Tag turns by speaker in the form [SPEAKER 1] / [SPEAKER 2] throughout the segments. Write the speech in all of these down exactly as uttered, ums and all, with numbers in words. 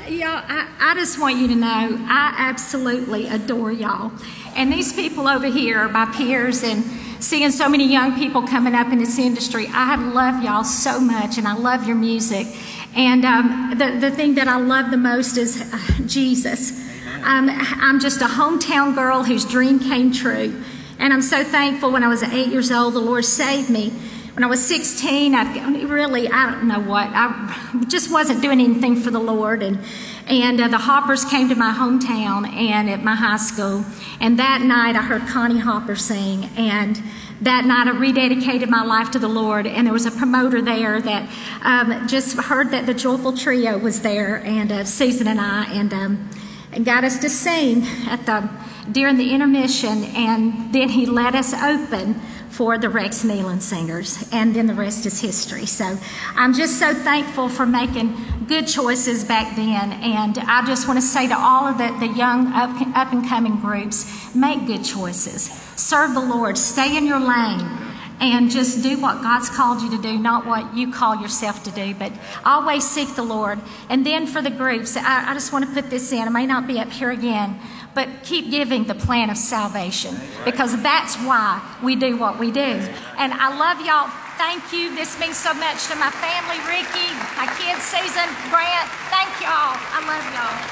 [SPEAKER 1] Y'all, I, I just want you to know I absolutely adore y'all. And these people over here are my peers, and seeing so many young people coming up in this industry, I love y'all so much, and I love your music. And um, the, the thing that I love the most is uh, Jesus. Um, I'm just a hometown girl whose dream came true. And I'm so thankful. When I was eight years old, the Lord saved me. When I was sixteen, I really, I don't know what, I just wasn't doing anything for the Lord. And, and uh, the Hoppers came to my hometown and at my high school. And that night I heard Connie Hopper sing. And that night I rededicated my life to the Lord. And there was a promoter there that um, just heard that the Joyful Trio was there, and uh, Susan and I, and, um, and got us to sing at the during the intermission. And then he let us open for the Rex Nealon Singers, and then the rest is history. So I'm just so thankful for making good choices back then, and I just want to say to all of the, the young up, up and coming groups, make good choices, serve the Lord, stay in your lane, and just do what God's called you to do, not what you call yourself to do, but always seek the Lord. And then for the groups, I, I just want to put this in. I may not be up here again, but keep giving the plan of salvation, because that's why we do what we do. And I love y'all. Thank you. This means so much to my family, Ricky, my kids, Susan, Grant. Thank y'all. I love y'all.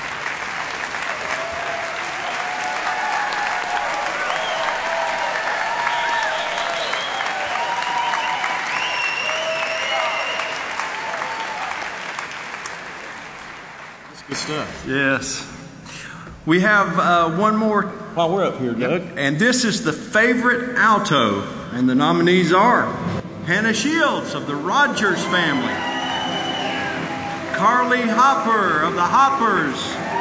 [SPEAKER 2] Good stuff.
[SPEAKER 3] Yes. We have uh, one more.
[SPEAKER 2] While we're up here, Doug.
[SPEAKER 3] Yep. And this is the favorite alto. And the nominees are Hannah Shields of the Rogers family, Carly Hopper of the Hoppers,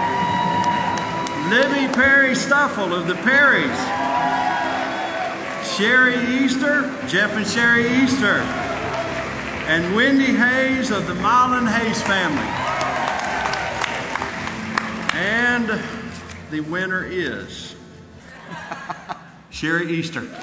[SPEAKER 3] Libby Perry Stuffle of the Perrys, Sherry Easter, Jeff and Sherry Easter, and Wendy Hayes of the Mylan Hayes family. And the winner is Sherry Easter.
[SPEAKER 4] No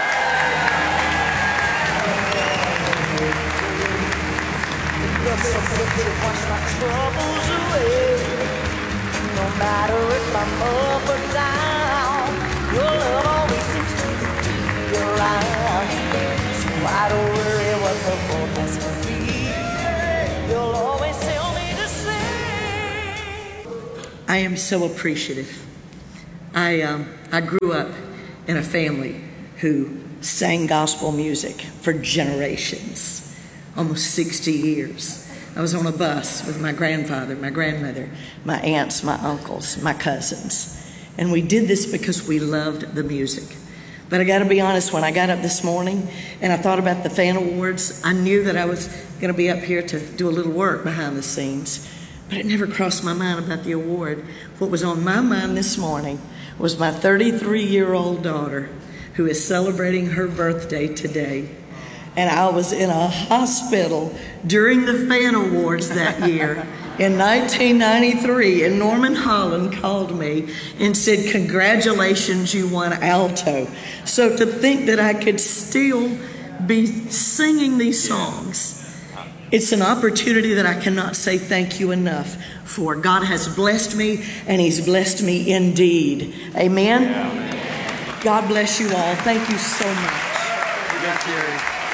[SPEAKER 4] matter if I'm up or down, your love always seems to be around. So I don't worry what the forecast will be. You'll always tell me to sing.
[SPEAKER 5] I am so appreciative. I um, I grew up in a family who sang gospel music for generations, almost sixty years. I was on a bus with my grandfather, my grandmother, my aunts, my uncles, my cousins. And we did this because we loved the music. But I gotta be honest, when I got up this morning and I thought about the fan awards, I knew that I was gonna be up here to do a little work behind the scenes. But it never crossed my mind about the award. What was on my mind this morning was my thirty-three-year-old daughter, who is celebrating her birthday today. And I was in a hospital during the fan awards that year in nineteen ninety-three, and Norman Holland called me and said, congratulations, you won alto. So to think that I could still be singing these songs, it's an opportunity that I cannot say thank you enough for. God has blessed me, and He's blessed me indeed. Amen? Yeah. God bless you all. Thank you so much.
[SPEAKER 3] Yes, Jerry.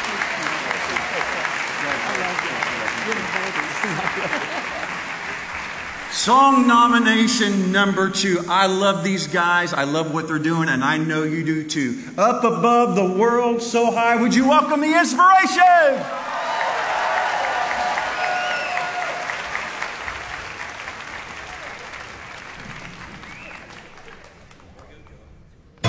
[SPEAKER 3] Song nomination number two. I love these guys. I love what they're doing, and I know you do too. Up above the world so high. Would you welcome the Inspiration?